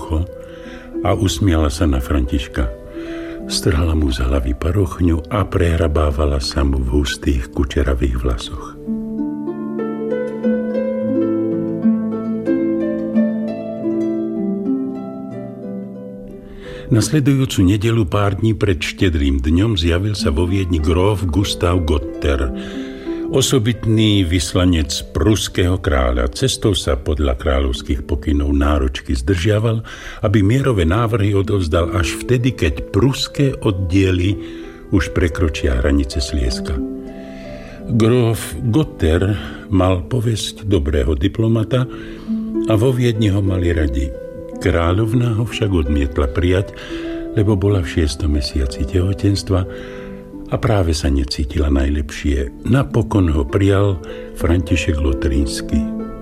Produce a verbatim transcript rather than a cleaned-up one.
ucho a usmiala sa na Františka. Strhala mu z hlavy parochňu a prehrabávala sa mu v hustých kučeravých vlasoch. Nasledujúcu nedeľu pár dní pred štedrým dňom zjavil sa vo Viedni gróf Gustav Gotter, osobitný vyslanec pruského kráľa. Cestou sa podľa kráľovských pokynov náročky zdržiaval, aby mierové návrhy odovzdal až vtedy, keď pruské oddiely už prekročia hranice Slieska. Gróf Gotter mal povesť dobrého diplomata a vo Viedni ho mali radi. Kráľovná ho však odmietla prijať, lebo bola v šiestom mesiaci tehotenstva a práve sa necítila najlepšie. Napokon ho prijal František Lotrínsky.